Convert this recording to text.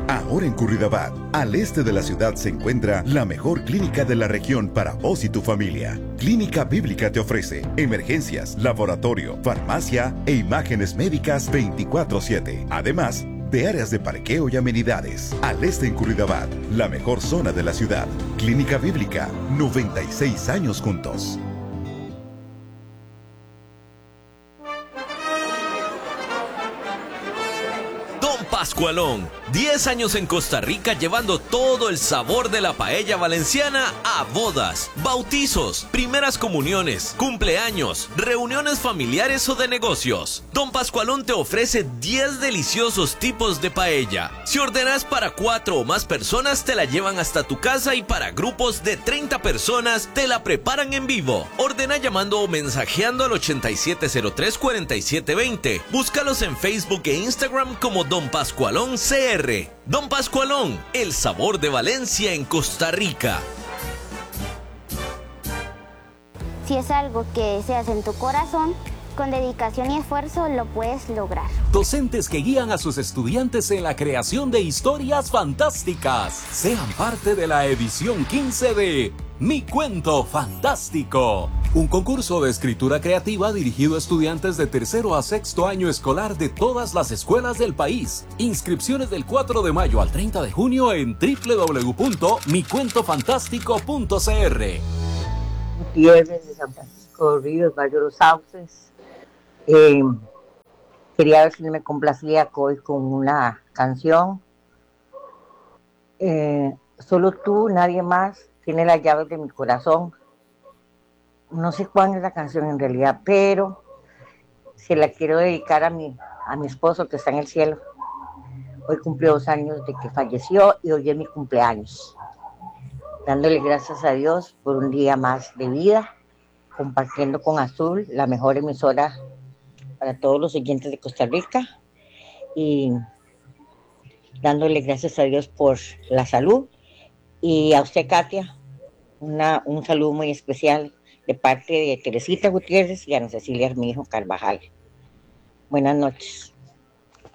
Ahora en Curridabat, al este de la ciudad, se encuentra la mejor clínica de la región para vos y tu familia. Clínica Bíblica te ofrece emergencias, laboratorio, farmacia e imágenes médicas 24/7. Además de áreas de parqueo y amenidades. Al este en Curridabat, la mejor zona de la ciudad. Clínica Bíblica, 96 años juntos. Don Pascualón, 10 años en Costa Rica llevando todo el sabor de la paella valenciana a bodas, bautizos, primeras comuniones, cumpleaños, reuniones familiares o de negocios. Don Pascualón te ofrece 10 deliciosos tipos de paella. Si ordenas para 4 o más personas, te la llevan hasta tu casa, y para grupos de 30 personas, te la preparan en vivo. Ordena llamando o mensajeando al 8703-4720. Búscalos en Facebook e Instagram como Don Pascualón CR. Don Pascualón, el sabor de Valencia en Costa Rica. Si es algo que deseas en tu corazón, con dedicación y esfuerzo lo puedes lograr. Docentes que guían a sus estudiantes en la creación de historias fantásticas. Sean parte de la edición 15 de Mi Cuento Fantástico. Un concurso de escritura creativa dirigido a estudiantes de tercero a sexto año escolar de todas las escuelas del país. Inscripciones del 4 de mayo al 30 de junio en www.micuentofantástico.cr. Gutiérrez de San Francisco Ríos, Barrio Los Sauces. Quería ver si me complacía hoy con una canción. Solo tú, nadie más, tiene las llaves de mi corazón. No sé cuál es la canción en realidad, pero se la quiero dedicar a mi esposo que está en el cielo. Hoy cumplió 2 años de que falleció y hoy es mi cumpleaños. Dándole gracias a Dios por un día más de vida, compartiendo con Azul, la mejor emisora para todos los oyentes de Costa Rica, y dándole gracias a Dios por la salud. Y a usted, Katia, un saludo muy especial de parte de Teresita Gutiérrez y Ana Cecilia Armijo Carvajal. Buenas noches.